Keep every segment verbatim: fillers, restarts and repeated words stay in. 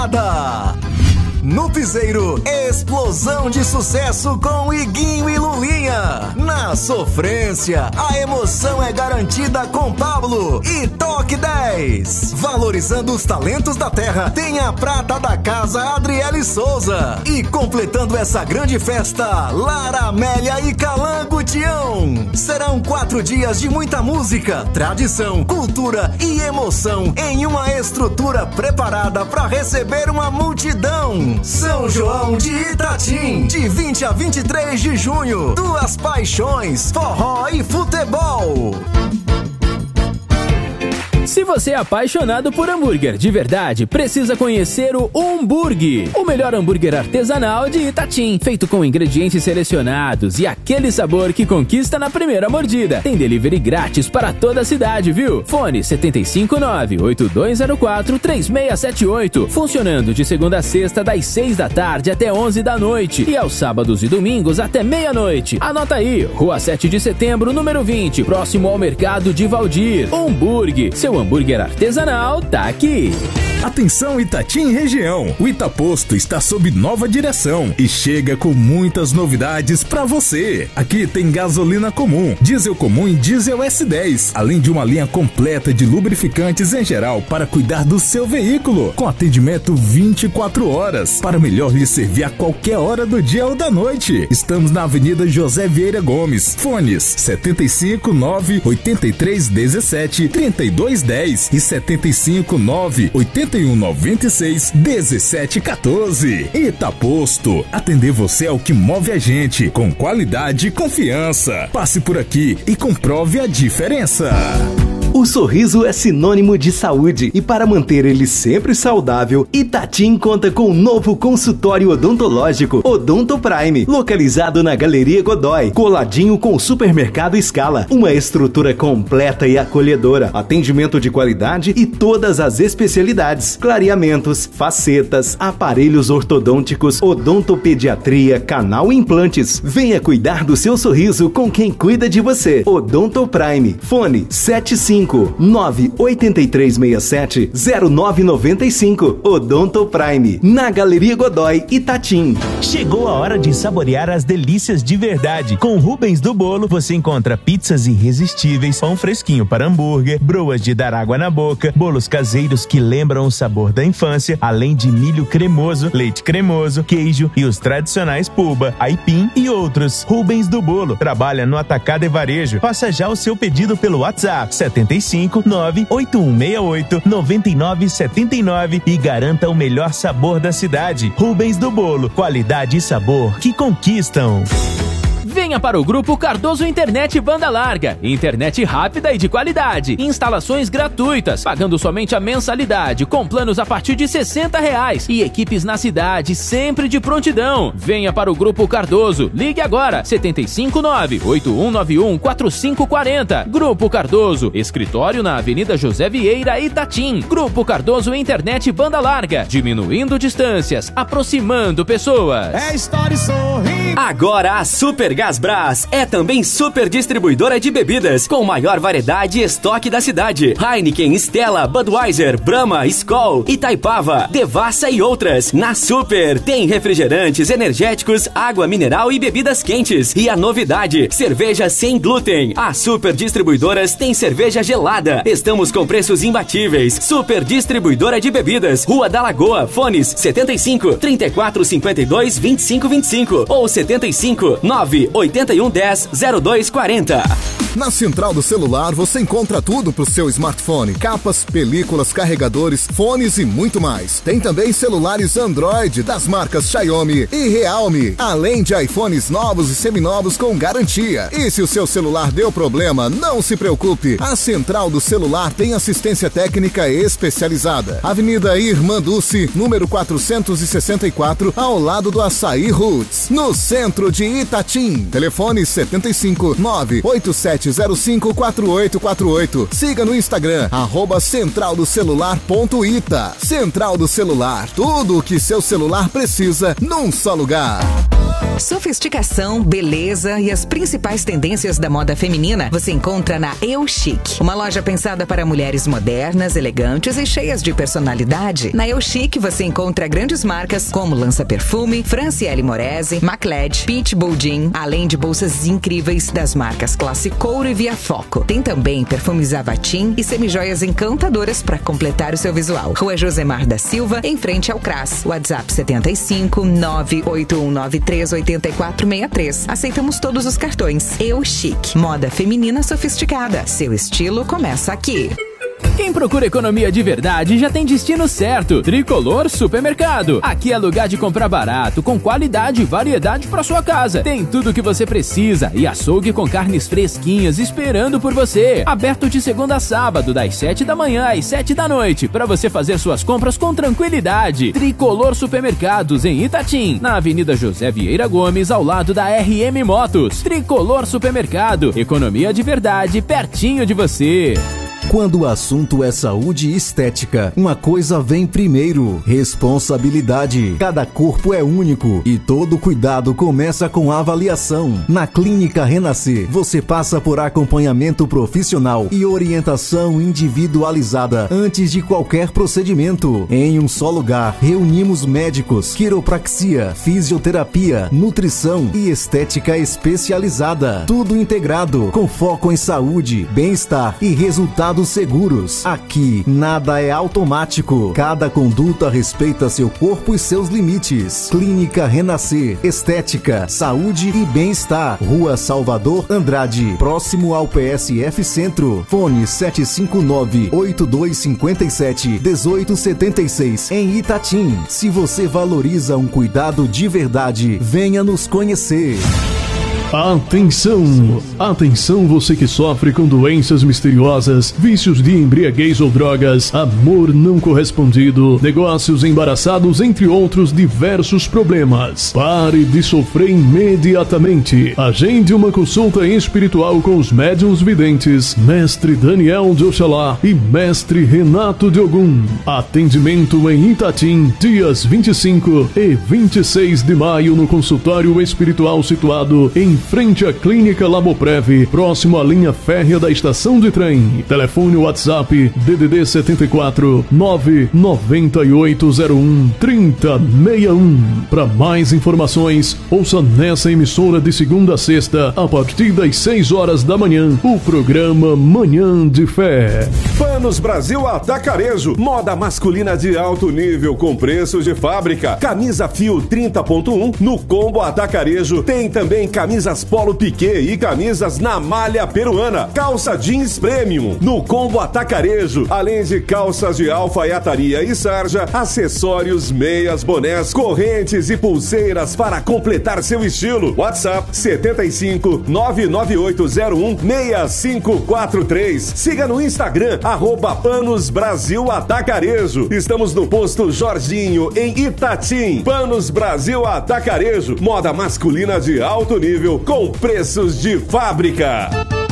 preparada. No Piseiro, explosão de sucesso com Iguinho e Lulinha. Na Sofrência, a emoção é garantida com Pablo e Toque dez. Valorizando os talentos da terra, tem a prata da casa Adriele Souza. E completando essa grande festa, Lara Amélia e Calango Tião. Serão quatro dias de muita música, tradição, cultura e emoção em uma estrutura preparada para receber uma multidão. São João de Itatim, de vinte a vinte e três de junho. Duas paixões, forró e futebol. Se você é apaixonado por hambúrguer de verdade, precisa conhecer o Umburg, o melhor hambúrguer artesanal de Itatim, feito com ingredientes selecionados e aquele sabor que conquista na primeira mordida. Tem delivery grátis para toda a cidade, viu? Fone sete cinco nove, oito dois zero quatro, três seis sete oito, funcionando de segunda a sexta das seis da tarde até onze da noite e aos sábados e domingos até meia-noite. Anota aí, Rua sete de Setembro, número vinte, próximo ao Mercado de Valdir. Umburg, seu hambúrguer artesanal tá aqui. Atenção Itatim região, o Itaposto está sob nova direção e chega com muitas novidades para você. Aqui tem gasolina comum, diesel comum e diesel S dez, além de uma linha completa de lubrificantes em geral para cuidar do seu veículo, com atendimento vinte e quatro horas, para melhor lhe servir a qualquer hora do dia ou da noite. Estamos na Avenida José Vieira Gomes, fones sete cinco nove, oito três um sete, três dois um zero e sete cinco nove, oito um nove seis, um sete um quatro. Itaposto, atender você é o que move a gente, com qualidade e confiança. Passe por aqui e comprove a diferença. O sorriso é sinônimo de saúde e para manter ele sempre saudável, Itatim conta com um novo consultório odontológico Odonto Prime, localizado na Galeria Godoy, coladinho com o Supermercado Scala. Uma estrutura completa e acolhedora, atendimento de qualidade e todas as especialidades, clareamentos, facetas, aparelhos ortodônticos, odontopediatria, canal e implantes. Venha cuidar do seu sorriso com quem cuida de você. Odonto Prime, fone sete cinco nove, oito três seis sete, zero nove nove cinco. Odonto Prime, na Galeria Godoy, Itatim. Chegou a hora de saborear as delícias de verdade. Com Rubens do Bolo você encontra pizzas irresistíveis, pão fresquinho para hambúrguer, broas de dar água na boca, bolos caseiros que lembram o sabor da infância, além de milho cremoso, leite cremoso, queijo e os tradicionais puba, aipim e outros. Rubens do Bolo trabalha no atacado e varejo. Faça já o seu pedido pelo WhatsApp sete cinco nove, oito um seis oito, nove nove sete nove e garanta o melhor sabor da cidade. Rubens do Bolo, qualidade e sabor que conquistam. Venha para o Grupo Cardoso Internet Banda Larga. Internet rápida e de qualidade. Instalações gratuitas, pagando somente a mensalidade, com planos a partir de sessenta reais. E equipes na cidade, sempre de prontidão. Venha para o Grupo Cardoso. Ligue agora, sete cinco nove, oito um nove um, quatro cinco quatro zero. Grupo Cardoso, escritório na Avenida José Vieira, Itatim. Grupo Cardoso Internet Banda Larga, diminuindo distâncias, aproximando pessoas. É história e sorriso. Agora a Super Gasbras é também super distribuidora de bebidas, com maior variedade e estoque da cidade. Heineken, Stella, Budweiser, Brahma, Skol, Itaipava, Devassa e outras. Na Super tem refrigerantes, energéticos, água mineral e bebidas quentes. E a novidade, cerveja sem glúten. A Super Distribuidoras tem cerveja gelada. Estamos com preços imbatíveis. Super Distribuidora de Bebidas, Rua da Lagoa, fones sete cinco, trinta e quatro, cinquenta e dois, vinte e cinco vinte e cinco ou sete cinco nove, oito um um zero, zero dois quatro zero. Na Central do Celular você encontra tudo pro seu smartphone: capas, películas, carregadores, fones e muito mais. Tem também celulares Android das marcas Xiaomi e Realme, além de iPhones novos e seminovos com garantia. E se o seu celular deu problema, não se preocupe. A Central do Celular tem assistência técnica especializada. Avenida Irmã Dulce, número quatrocentos e sessenta e quatro, ao lado do Açaí Roots, no centro de Itatim. Telefone sete cinco nove, oito sete zero cinco, quatro oito quatro oito. Siga no Instagram, arroba central do celular ponto ita. Central do Celular, tudo o que seu celular precisa num só lugar. Sofisticação, beleza e as principais tendências da moda feminina você encontra na Eu Chic. Uma loja pensada para mulheres modernas, elegantes e cheias de personalidade. Na Eu Chic você encontra grandes marcas como Lança Perfume, Franciele Morese, Macled, Pitbull Jean, além de bolsas incríveis das marcas Classe Couro e Via Foco. Tem também perfumes Avatim e semijoias encantadoras para completar o seu visual. Rua Josemar da Silva, em frente ao C R A S. WhatsApp setenta e cinco, nove oito um nove três, oito quatro seis três. Aceitamos todos os cartões. Eu Chic. Moda feminina sofisticada. Seu estilo começa aqui. Quem procura economia de verdade já tem destino certo. Tricolor Supermercado. Aqui é lugar de comprar barato, com qualidade e variedade para sua casa. Tem tudo o que você precisa e açougue com carnes fresquinhas esperando por você. Aberto de segunda a sábado, das sete da manhã às sete da noite, para você fazer suas compras com tranquilidade. Tricolor Supermercados em Itatim, na Avenida José Vieira Gomes, ao lado da R M Motos. Tricolor Supermercado. Economia de verdade, pertinho de você. Quando o assunto é saúde e estética, uma coisa vem primeiro: responsabilidade. Cada corpo é único e todo cuidado começa com avaliação. Na Clínica Renascer, você passa por acompanhamento profissional e orientação individualizada antes de qualquer procedimento. Em um só lugar, reunimos médicos, quiropraxia, fisioterapia, nutrição e estética especializada. Tudo integrado, com foco em saúde, bem-estar e resultados seguros. Aqui, nada é automático. Cada conduta respeita seu corpo e seus limites. Clínica Renascer. Estética, saúde e bem-estar. Rua Salvador Andrade, próximo ao P S F Centro. Fone sete cinco nove, oito dois cinco sete, um oito sete seis. Em Itatim. Se você valoriza um cuidado de verdade, venha nos conhecer. Atenção! Atenção você que sofre com doenças misteriosas, vícios de embriaguez ou drogas, amor não correspondido, negócios embaraçados, entre outros diversos problemas. Pare de sofrer imediatamente. Agende uma consulta espiritual com os médiuns videntes, Mestre Daniel de Oxalá e Mestre Renato de Ogum. Atendimento em Itatim, dias vinte e cinco e vinte e seis de maio no consultório espiritual situado em frente à Clínica Laboprev, próximo à linha férrea da estação de trem. Telefone WhatsApp D D D setenta e quatro, nove nove oito zero um, três zero seis um. Para mais informações, ouça nessa emissora de segunda a sexta, a partir das seis horas da manhã, o programa Manhã de Fé. Panos Brasil Atacarejo, moda masculina de alto nível com preços de fábrica. Camisa fio trinta ponto um no combo Atacarejo. Tem também camisas polo piquê e camisas na malha peruana. Calça jeans premium no combo Atacarejo. Além de calças de alfaiataria e sarja, acessórios, meias, bonés, correntes e pulseiras para completar seu estilo. WhatsApp setenta e cinco, nove nove oito zero um, seis cinco quatro três. Siga no Instagram, arroba Panos Brasil Atacarejo. Estamos no posto Jorginho, em Itatim. Panos Brasil Atacarejo, moda masculina de alto nível com preços de fábrica.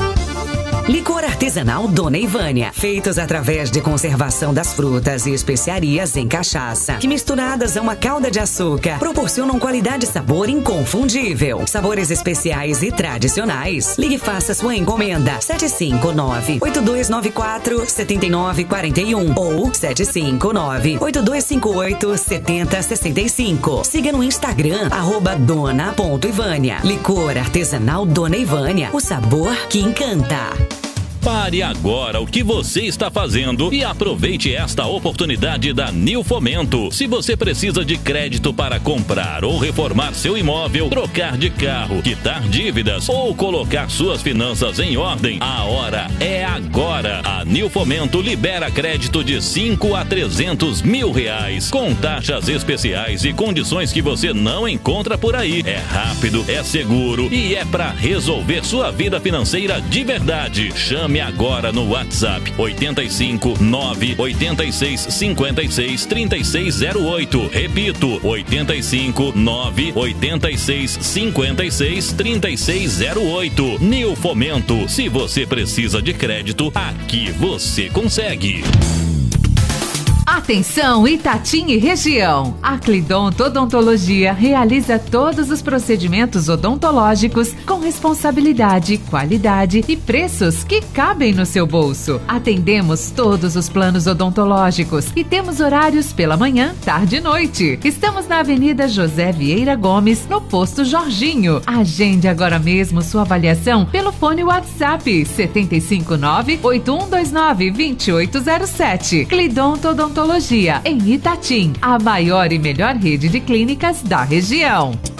Licor artesanal Dona Ivânia, feitos através de conservação das frutas e especiarias em cachaça, que misturadas a uma calda de açúcar, proporcionam qualidade e sabor inconfundível. Sabores especiais e tradicionais. Ligue e faça sua encomenda sete cinco nove, oito dois nove quatro, sete nove quatro um ou sete cinco nove, oito dois cinco oito, sete zero seis cinco. Siga no Instagram, arroba dona ponto ivânia. Licor artesanal Dona Ivânia, o sabor que encanta. Pare agora o que você está fazendo e aproveite esta oportunidade da Nil Fomento. Se você precisa de crédito para comprar ou reformar seu imóvel, trocar de carro, quitar dívidas ou colocar suas finanças em ordem, a hora é agora. A Nil Fomento libera crédito de cinco a trezentos mil reais, com taxas especiais e condições que você não encontra por aí. É rápido, é seguro e é para resolver sua vida financeira de verdade. Chame agora no WhatsApp oito cinco nove, oito seis cinco seis, três seis zero oito. Repito, oito cinco nove, oito seis cinco seis, três seis zero oito. Nil Fomento. Se você precisa de crédito, aqui você consegue. Atenção, Itatim e região. A Clidonto Odontologia realiza todos os procedimentos odontológicos com responsabilidade, qualidade e preços que cabem no seu bolso. Atendemos todos os planos odontológicos e temos horários pela manhã, tarde e noite. Estamos na Avenida José Vieira Gomes, no Posto Jorginho. Agende agora mesmo sua avaliação pelo fone WhatsApp sete cinco nove, oito um dois nove, dois oito zero sete. Clidonto Odontologia, em Itatim, a maior e melhor rede de clínicas da região.